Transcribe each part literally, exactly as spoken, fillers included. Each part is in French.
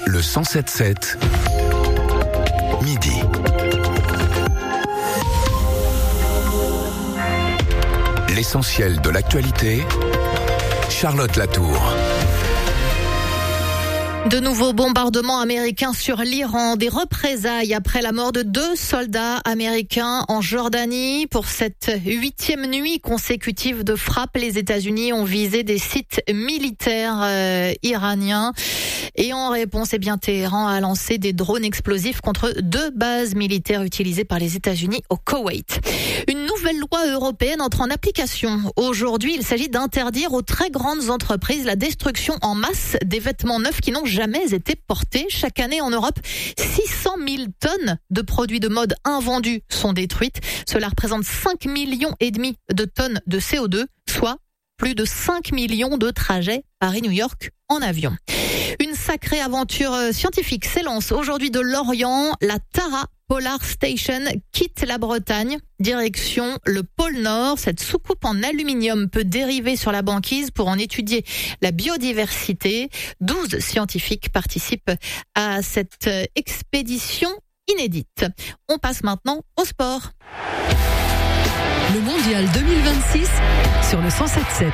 Le cent sept sept, midi. L'essentiel de l'actualité, Charlotte Latour. De nouveaux bombardements américains sur l'Iran, des représailles après la mort de deux soldats américains en Jordanie. Pour cette huitième nuit consécutive de frappes, les États-Unis ont visé des sites militaires euh, iraniens. Et en réponse, eh bien, Téhéran a lancé des drones explosifs contre deux bases militaires utilisées par les États-Unis au Koweït. Une nouvelle loi européenne entre en application. Aujourd'hui, il s'agit d'interdire aux très grandes entreprises la destruction en masse des vêtements neufs qui n'ont jamais été portés. Chaque année en Europe, six cent mille tonnes de produits de mode invendus sont détruites. Cela représente cinq millions et demi de tonnes de C O deux, soit plus de cinq millions de trajets Paris-New York en avion. Une sacrée aventure scientifique s'élance aujourd'hui de Lorient. La Tara Polar Station quitte la Bretagne, direction le pôle Nord. Cette soucoupe en aluminium peut dériver sur la banquise pour en étudier la biodiversité. douze scientifiques participent à cette expédition inédite. On passe maintenant au sport. Le mondial deux mille vingt-six sur le cent sept sept.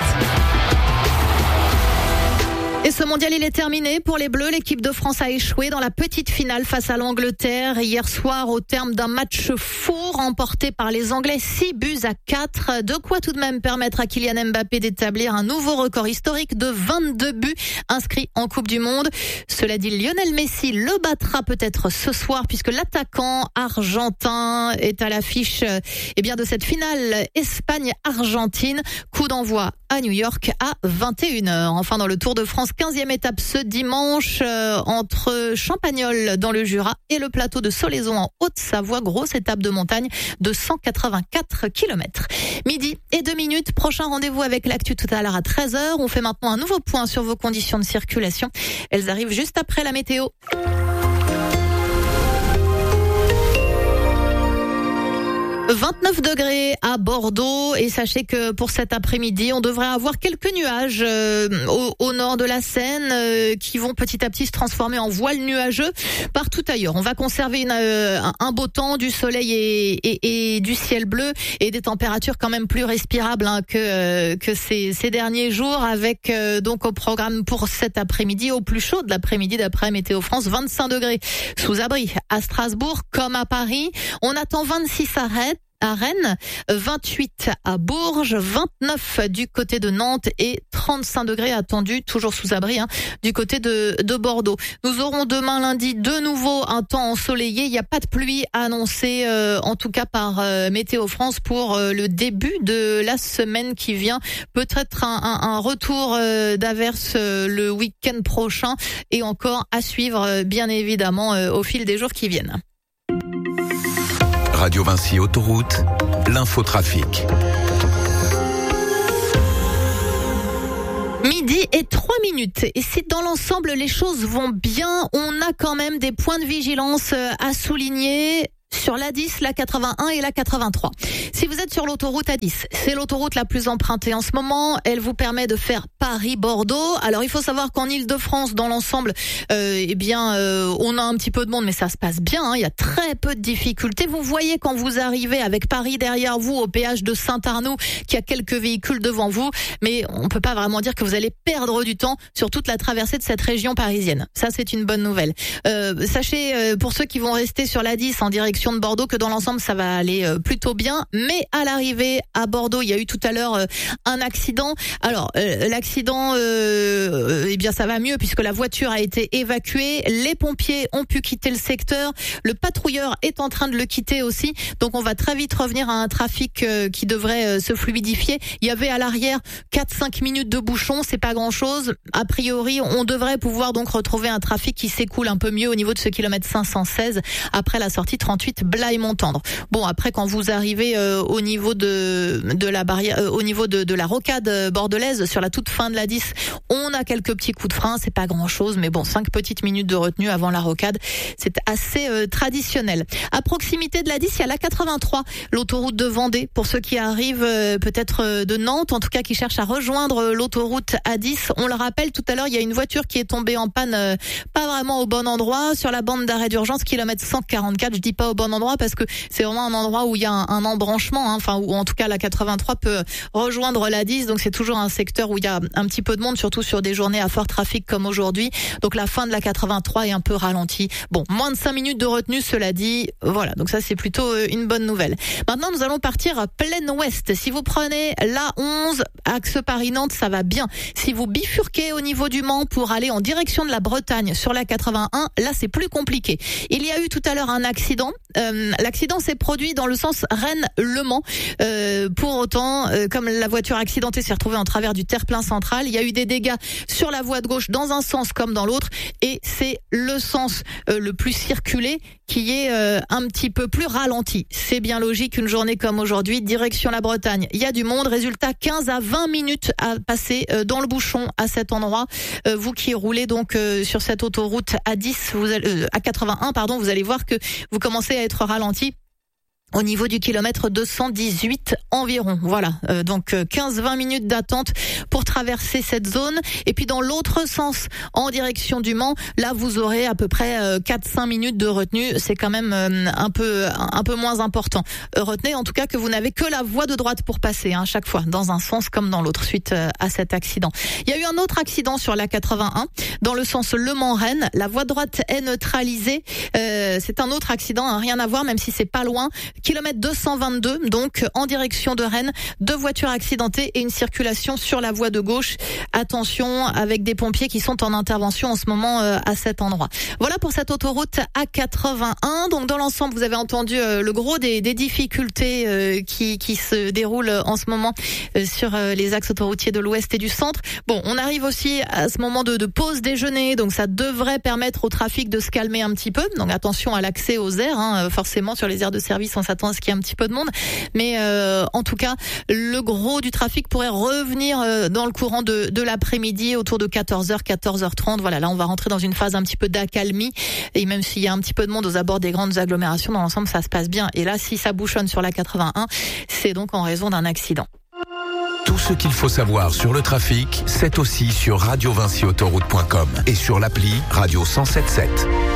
Et ce mondial, il est terminé pour les Bleus. L'équipe de France a échoué dans la petite finale face à l'Angleterre hier soir au terme d'un match fou remporté par les Anglais six buts à quatre. De quoi tout de même permettre à Kylian Mbappé d'établir un nouveau record historique de vingt-deux buts inscrits en Coupe du Monde. Cela dit, Lionel Messi le battra peut-être ce soir puisque l'attaquant argentin est à l'affiche eh bien, de cette finale Espagne-Argentine. Coup d'envoi à New York à vingt et une heures. Enfin, dans le Tour de France, quinzième étape ce dimanche euh, entre Champagnole dans le Jura et le plateau de Solaison en Haute-Savoie. Grosse étape de montagne de cent quatre-vingt-quatre kilomètres. Midi et deux minutes. Prochain rendez-vous avec l'actu tout à l'heure à treize heures. On fait maintenant un nouveau point sur vos conditions de circulation. Elles arrivent juste après la météo. vingt-neuf degrés à Bordeaux et sachez que pour cet après-midi, on devrait avoir quelques nuages euh, au, au nord de la Seine euh, qui vont petit à petit se transformer en voile nuageux partout ailleurs. On va conserver une, euh, un beau temps, du soleil et, et, et du ciel bleu et des températures quand même plus respirables hein, que, euh, que ces, ces derniers jours avec euh, donc au programme pour cet après-midi, au plus chaud de l'après-midi d'après Météo France, vingt-cinq degrés sous abri à Strasbourg comme à Paris. On attend vingt-six à Rennes. à Rennes, vingt-huit à Bourges, vingt-neuf du côté de Nantes et trente-cinq degrés attendus, toujours sous abri, hein, du côté de, de Bordeaux. Nous aurons demain lundi de nouveau un temps ensoleillé. Il n'y a pas de pluie annoncée, euh, en tout cas par euh, Météo France pour euh, le début de la semaine qui vient. Peut-être un, un, un retour euh, d'averse euh, le week-end prochain et encore à suivre, euh, bien évidemment, euh, au fil des jours qui viennent. Radio Vinci Autoroute, l'infotrafic. Midi et trois minutes. Et si dans l'ensemble les choses vont bien, on a quand même des points de vigilance à souligner sur l'A dix, la quatre-vingt-un et la quatre-vingt-trois. Si vous êtes sur l'autoroute A dix, c'est l'autoroute la plus empruntée en ce moment. Elle vous permet de faire Paris-Bordeaux. Alors il faut savoir qu'en Île-de-France, dans l'ensemble, euh, eh bien, euh, on a un petit peu de monde, mais ça se passe bien. Hein. Il y a très peu de difficultés. Vous voyez quand vous arrivez avec Paris derrière vous au péage de Saint-Arnoux, qu'il y a quelques véhicules devant vous, mais on peut pas vraiment dire que vous allez perdre du temps sur toute la traversée de cette région parisienne. Ça, c'est une bonne nouvelle. Euh, sachez, euh, pour ceux qui vont rester sur l'A dix en direction de Bordeaux, que dans l'ensemble ça va aller euh, plutôt bien, mais à l'arrivée à Bordeaux, il y a eu tout à l'heure euh, un accident. Alors euh, l'accident, euh, eh bien ça va mieux puisque la voiture a été évacuée, les pompiers ont pu quitter le secteur, le patrouilleur est en train de le quitter aussi, donc on va très vite revenir à un trafic euh, qui devrait euh, se fluidifier. Il y avait à l'arrière quatre à cinq minutes de bouchon, c'est pas grand chose. A priori, on devrait pouvoir donc retrouver un trafic qui s'écoule un peu mieux au niveau de ce kilomètre cinq cent seize après la sortie trente-huit Blaye-Montendre. Bon, après quand vous arrivez euh, au niveau de de la barrière, euh, au niveau de, de la rocade bordelaise sur la toute fin fin de l'A dix, on a quelques petits coups de frein, c'est pas grand chose, mais bon, cinq petites minutes de retenue avant la rocade, c'est assez euh, traditionnel. À proximité de l'A dix, il y a la quatre-vingt-trois, l'autoroute de Vendée, pour ceux qui arrivent euh, peut-être euh, de Nantes, en tout cas qui cherchent à rejoindre euh, l'autoroute A dix. On le rappelle, tout à l'heure, il y a une voiture qui est tombée en panne, euh, pas vraiment au bon endroit, sur la bande d'arrêt d'urgence, kilomètre cent quarante-quatre. Je dis pas au bon endroit parce que c'est vraiment un endroit où il y a un, un embranchement, hein, enfin où en tout cas la quatre-vingt-trois peut rejoindre l'A dix, donc c'est toujours un secteur où il y a un petit peu de monde, surtout sur des journées à fort trafic comme aujourd'hui. Donc la fin de la quatre-vingt-trois est un peu ralentie. Bon, moins de cinq minutes de retenue, cela dit, voilà, donc ça c'est plutôt une bonne nouvelle. Maintenant nous allons partir plein ouest. Si vous prenez l'A onze, axe Paris-Nantes, ça va bien. Si vous bifurquez au niveau du Mans pour aller en direction de la Bretagne sur la quatre-vingt-un, là c'est plus compliqué. Il y a eu tout à l'heure un accident. Euh, l'accident s'est produit dans le sens Rennes-Le Mans. Euh, pour autant, euh, comme la voiture accidentée s'est retrouvée en travers du terre-plein central, il y a eu des dégâts sur la voie de gauche dans un sens comme dans l'autre, et c'est le sens euh, le plus circulé qui est euh, un petit peu plus ralenti. C'est bien logique, une journée comme aujourd'hui, direction la Bretagne. Il y a du monde, résultat quinze à vingt minutes à passer euh, dans le bouchon à cet endroit. Euh, vous qui roulez donc euh, sur cette autoroute A dix, vous allez, euh, A quatre-vingt-un, pardon, vous allez voir que vous commencez à être ralenti au niveau du kilomètre deux cent dix-huit environ. Voilà, euh, donc euh, quinze à vingt minutes d'attente pour traverser cette zone. Et puis dans l'autre sens, en direction du Mans, là vous aurez à peu près euh, quatre à cinq minutes de retenue. C'est quand même euh, un peu un peu moins important. Euh, retenez en tout cas que vous n'avez que la voie de droite pour passer, hein, chaque fois, dans un sens comme dans l'autre, suite euh, à cet accident. Il y a eu un autre accident sur la quatre-vingt-un, dans le sens Le Mans-Rennes. La voie de droite est neutralisée. Euh, c'est un autre accident, hein, rien à voir, même si c'est pas loin. Kilomètre deux cent vingt-deux, donc en direction de Rennes, deux voitures accidentées et une circulation sur la voie de gauche. Attention, avec des pompiers qui sont en intervention en ce moment euh, à cet endroit. Voilà pour cette autoroute A quatre-vingt-un. Donc dans l'ensemble, vous avez entendu euh, le gros des, des difficultés euh, qui, qui se déroulent en ce moment euh, sur euh, les axes autoroutiers de l'Ouest et du Centre. Bon, on arrive aussi à ce moment de, de pause déjeuner, donc ça devrait permettre au trafic de se calmer un petit peu. Donc attention à l'accès aux aires, hein. Forcément sur les aires de service on s'attend à ce qu'il y ait un petit peu de monde, mais euh, en tout cas le gros du trafic pourrait revenir euh, dans le courant de, de l'après-midi autour de quatorze heures, quatorze heures trente. Voilà, là on va rentrer dans une phase un petit peu d'accalmie, et même s'il y a un petit peu de monde aux abords des grandes agglomérations, dans l'ensemble ça se passe bien. Et là si ça bouchonne sur la quatre-vingt-un, c'est donc en raison d'un accident. Tout ce qu'il faut savoir sur le trafic, c'est aussi sur radio vinci autoroute point com et sur l'appli Radio cent soixante-sept.